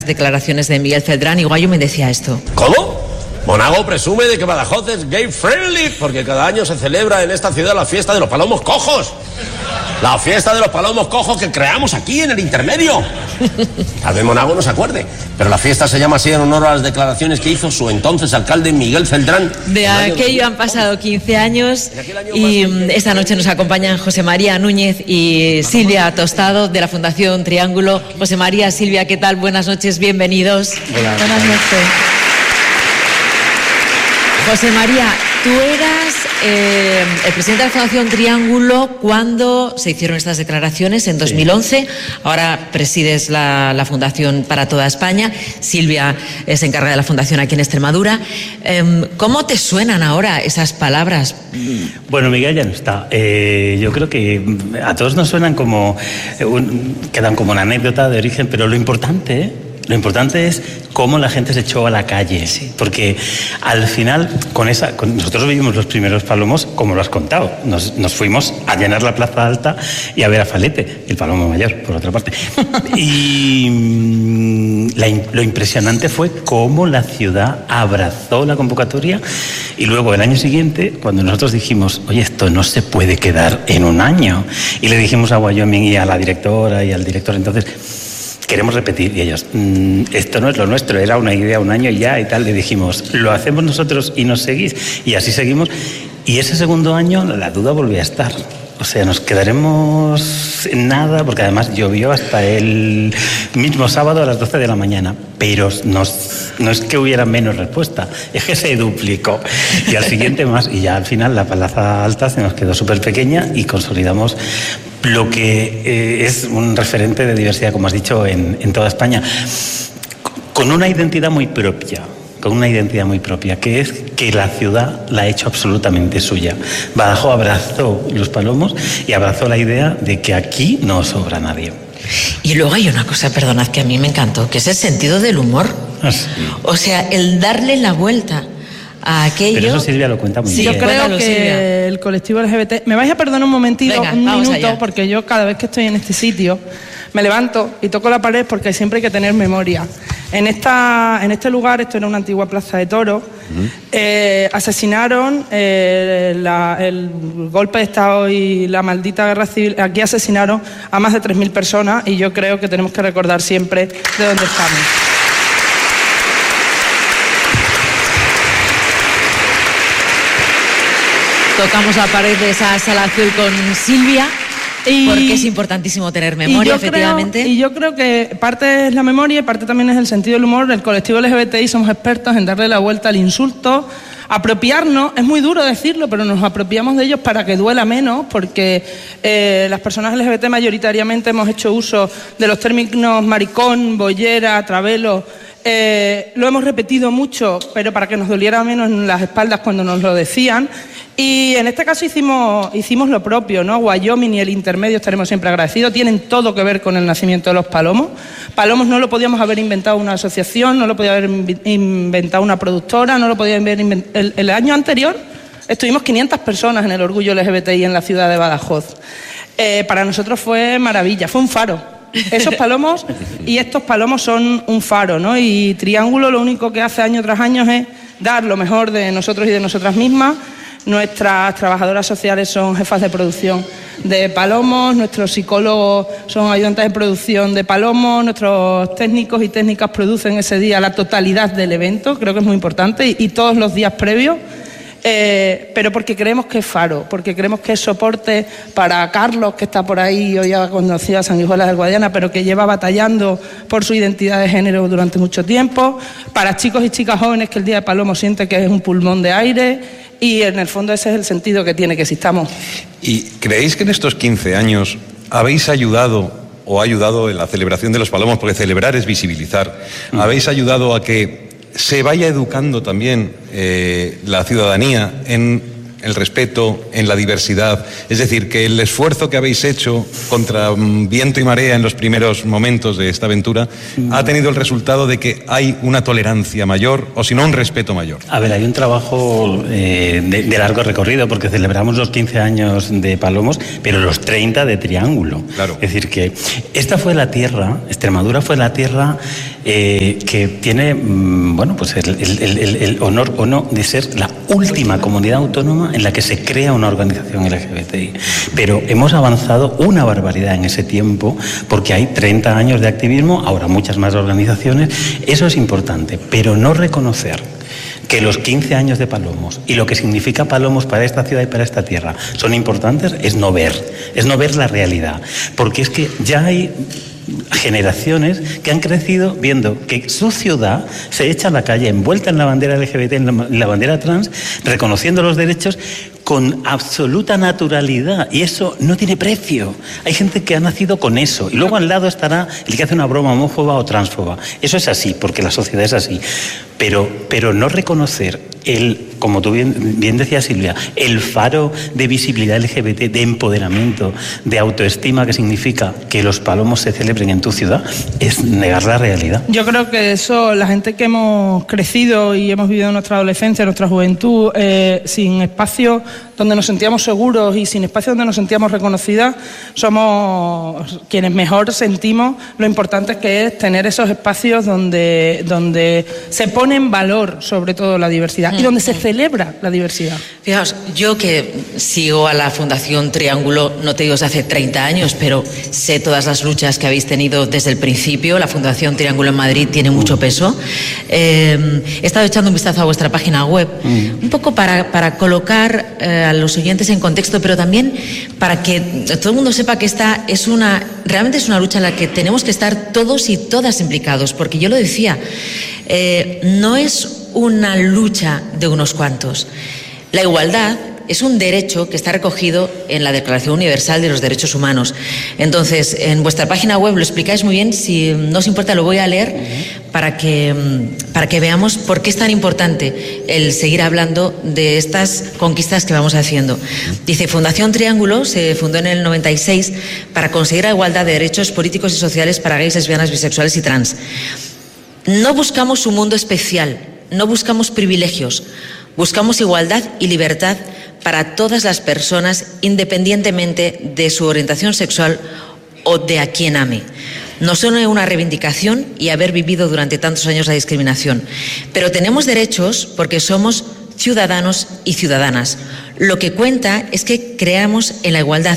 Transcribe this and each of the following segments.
Declaraciones de Miguel Celdrán, y Guayo me decía esto. ¿Cómo? Monago presume de que Badajoz es gay friendly porque cada año se celebra en esta ciudad la fiesta de los palomos cojos. La fiesta de los palomos cojos que creamos aquí en el intermedio. Tal vez Monago no se acuerde, pero la fiesta se llama así en honor a las declaraciones que hizo su entonces alcalde Miguel Celdrán. De aquello han pasado 15 años y esta noche nos acompañan José María Núñez y Silvia Tostado de la Fundación Triángulo. José María, Silvia, ¿qué tal? Buenas noches, bienvenidos. Hola. Buenas noches. José María, tú eras el presidente de la Fundación Triángulo cuando se hicieron estas declaraciones en 2011. Sí. Ahora presides la Fundación para toda España. Silvia se encarga de la Fundación aquí en Extremadura. ¿Cómo te suenan ahora esas palabras? Bueno, Miguel ya no está. Yo creo que a todos nos suenan como... quedan como una anécdota de origen, pero lo importante es cómo la gente se echó a la calle, sí. Porque al final, nosotros vivimos los primeros palomos, como lo has contado. Nos fuimos a llenar la Plaza Alta y a ver a Falete, el palomo mayor, por otra parte. Y lo impresionante fue cómo la ciudad abrazó la convocatoria, y luego el año siguiente, cuando nosotros dijimos, oye, esto no se puede quedar en un año, y le dijimos a Wyoming y a la directora y al director, entonces... queremos repetir, y ellos, esto no es lo nuestro, era una idea un año ya y tal, le dijimos, lo hacemos nosotros y nos seguís, y así seguimos, y ese segundo año la duda volvió a estar, o sea, nos quedaremos en nada, porque además llovió hasta el mismo sábado a las 12 de la mañana, pero no es que hubiera menos respuesta, es que se duplicó, y al siguiente más, y ya al final la Plaza Alta se nos quedó súper pequeña y consolidamos lo que es un referente de diversidad, como has dicho, en toda España, con una identidad muy propia, que es que la ciudad la ha hecho absolutamente suya. Badajoz abrazó los palomos y abrazó la idea de que aquí no sobra nadie. Y luego hay una cosa, perdonad, que a mí me encantó, que es el sentido del humor. Sí. O sea, el darle la vuelta a aquello... Pero eso Silvia lo cuenta muy bien. Yo creo que el colectivo LGBT... Me vais a perdonar un momentito, un minuto, allá. Porque yo cada vez que estoy en este sitio me levanto y toco la pared porque siempre hay que tener memoria. En este lugar, esto era una antigua plaza de toros, asesinaron el golpe de Estado y la maldita guerra civil. Aquí asesinaron a más de 3.000 personas y yo creo que tenemos que recordar siempre de dónde estamos. Tocamos la pared de esa sala azul con Silvia, porque es importantísimo tener memoria, efectivamente. Y yo creo que parte es la memoria y parte también es el sentido del humor. El colectivo LGBTI somos expertos en darle la vuelta al insulto, apropiarnos, es muy duro decirlo, pero nos apropiamos de ellos para que duela menos, porque las personas LGBT mayoritariamente hemos hecho uso de los términos maricón, bollera, travelo. Lo hemos repetido mucho, pero para que nos doliera menos en las espaldas cuando nos lo decían. Y en este caso hicimos lo propio, ¿no? Wyoming y el intermedio estaremos siempre agradecidos. Tienen todo que ver con el nacimiento de los palomos. Palomos no lo podíamos haber inventado una asociación, no lo podía haber inventado una productora, no lo podía haber inventado... El año anterior estuvimos 500 personas en el Orgullo LGBTI en la ciudad de Badajoz. Para nosotros fue maravilla, fue un faro. Esos palomos y estos palomos son un faro, ¿no? Y Triángulo lo único que hace año tras año es dar lo mejor de nosotros y de nosotras mismas. Nuestras trabajadoras sociales son jefas de producción de palomos, nuestros psicólogos son ayudantes de producción de palomos, nuestros técnicos y técnicas producen ese día la totalidad del evento, creo que es muy importante, y todos los días previos. Pero porque creemos que es faro, porque creemos que es soporte para Carlos, que está por ahí, hoy ha conocido a Sanguijuelas del Guadiana, pero que lleva batallando por su identidad de género durante mucho tiempo, para chicos y chicas jóvenes que el Día de Palomo siente que es un pulmón de aire, y en el fondo ese es el sentido que tiene que existamos. ¿Y creéis que en estos 15 años habéis ayudado o ha ayudado en la celebración de los palomos, porque celebrar es visibilizar, habéis ayudado a que se vaya educando también la ciudadanía en el respeto, en la diversidad. Es decir, que el esfuerzo que habéis hecho contra viento y marea en los primeros momentos de esta aventura ha tenido el resultado de que hay una tolerancia mayor, o si no, un respeto mayor. A ver, hay un trabajo de largo recorrido, porque celebramos los 15 años de Palomos, pero los 30 de Triángulo. Claro. Es decir, que esta fue la tierra, Extremadura fue la tierra que tiene, bueno, pues el honor o no de ser la última comunidad autónoma en la que se crea una organización LGBTI. Pero hemos avanzado una barbaridad en ese tiempo, porque hay 30 años de activismo, ahora muchas más organizaciones. Eso es importante, pero no reconocer que los 15 años de Palomos y lo que significa Palomos para esta ciudad y para esta tierra son importantes, es no ver la realidad. Porque es que ya hay generaciones que han crecido viendo que su ciudad se echa a la calle envuelta en la bandera LGBT, en la bandera trans, reconociendo los derechos con absoluta naturalidad, y eso no tiene precio. Hay gente que ha nacido con eso, y luego al lado estará el que hace una broma homófoba o transfoba. Eso es así, porque la sociedad es así. Pero no reconocer como tú bien decías, Silvia, el faro de visibilidad LGBT, de empoderamiento, de autoestima que significa que los Palomos se celebren en tu ciudad, es negar la realidad. Yo creo que eso, la gente que hemos crecido y hemos vivido nuestra adolescencia, nuestra juventud, sin espacio donde nos sentíamos seguros y sin espacio donde nos sentíamos reconocidas, somos quienes mejor sentimos lo importante que es tener esos espacios donde se pone en valor sobre todo la diversidad y donde se celebra la diversidad. Fijaos, yo que sigo a la Fundación Triángulo, no te digo desde hace 30 años, pero sé todas las luchas que habéis tenido desde el principio. La Fundación Triángulo en Madrid tiene mucho peso. He estado echando un vistazo a vuestra página web, un poco para colocar a los oyentes en contexto, pero también para que todo el mundo sepa que esta es realmente es una lucha en la que tenemos que estar todos y todas implicados, porque yo lo decía, no es una lucha de unos cuantos. La igualdad es un derecho que está recogido en la Declaración Universal de los Derechos Humanos. Entonces, en vuestra página web lo explicáis muy bien. Si no os importa, lo voy a leer para que veamos por qué es tan importante el seguir hablando de estas conquistas que vamos haciendo. Dice, Fundación Triángulo se fundó en el 96 para conseguir la igualdad de derechos políticos y sociales para gays, lesbianas, bisexuales y trans. No buscamos un mundo especial, no buscamos privilegios, buscamos igualdad y libertad para todas las personas, independientemente de su orientación sexual o de a quien ame. Nos une una reivindicación y haber vivido durante tantos años la discriminación. Pero tenemos derechos porque somos ciudadanos y ciudadanas. Lo que cuenta es que creemos en la igualdad.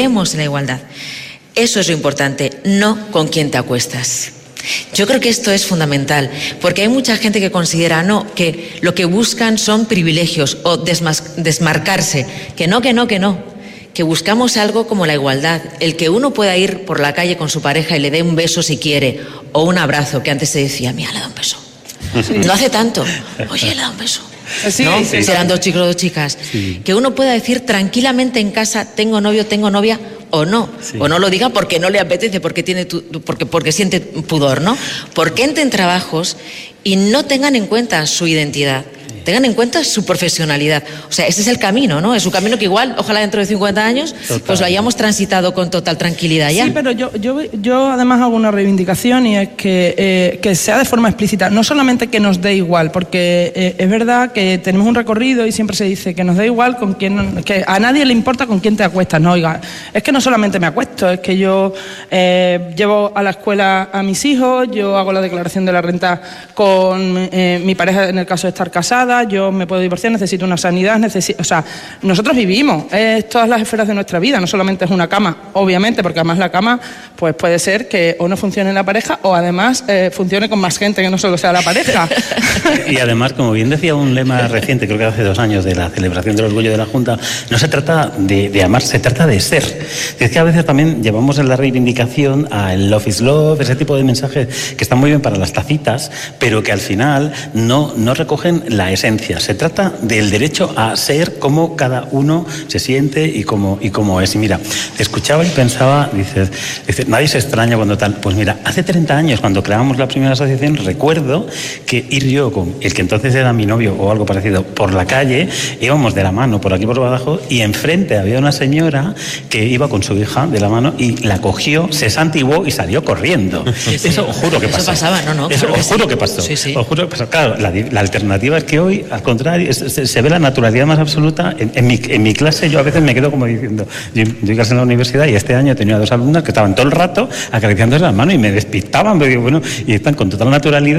Eso es lo importante, no con quién te acuestas. Yo creo que esto es fundamental, porque hay mucha gente que considera que lo que buscan son privilegios o desmarcarse, que no, que buscamos algo como la igualdad, el que uno pueda ir por la calle con su pareja y le dé un beso si quiere, o un abrazo, que antes se decía, mira, le da un beso. Sí. No hace tanto, oye, le da un beso. Sí, ¿No? sí. Serán 2 chicos o 2 chicas. Sí. Que uno pueda decir tranquilamente en casa, tengo novio, tengo novia, o no. Sí. O no lo diga porque no le apetece, porque siente pudor, ¿no? Porque entren en trabajos y no tengan en cuenta su identidad. Tengan en cuenta su profesionalidad. O sea, ese es el camino, ¿no? Es un camino que igual, ojalá dentro de 50 años, pues lo hayamos transitado con total tranquilidad ya. Sí, pero yo además hago una reivindicación, y es que sea de forma explícita. No solamente que nos dé igual, porque es verdad que tenemos un recorrido y siempre se dice que nos da igual con quién, que a nadie le importa con quién te acuestas. No, oiga, es que no solamente me acuesto, es que yo llevo a la escuela a mis hijos, yo hago la declaración de la renta con mi pareja en el caso de estar casada, yo me puedo divorciar, necesito una sanidad, o sea, nosotros vivimos todas las esferas de nuestra vida, no solamente es una cama, obviamente, porque además la cama pues puede ser que o no funcione en la pareja o además funcione con más gente que no solo sea la pareja. Y además, como bien decía un lema reciente, creo que hace 2 años, de la celebración del orgullo de la Junta, no se trata de amar, se trata de ser. Es que a veces también llevamos en la reivindicación al love is love, ese tipo de mensajes que están muy bien para las tacitas, pero pero que al final no recogen la esencia. Se trata del derecho a ser como cada uno se siente y como es. Y mira, te escuchaba y pensaba, dices, nadie se extraña cuando tal. Pues mira, hace 30 años, cuando creamos la primera asociación, recuerdo que ir yo con el que entonces era mi novio o algo parecido por la calle, íbamos de la mano por aquí por Badajoz y enfrente había una señora que iba con su hija de la mano y la cogió, se santiguó y salió corriendo. Sí. Eso os juro que pasó. Eso pasaba, no, Eso claro os juro que pasó. Sí. Os juro que pasó. Claro, la alternativa es que hoy, al contrario, se ve la naturalidad más absoluta. En mi clase yo a veces me quedo como diciendo, yo clase en la universidad y este año tenía 2 alumnas que estaban todo el rato acariciándose las manos y me despistaban, pero digo, bueno, y están con total naturalidad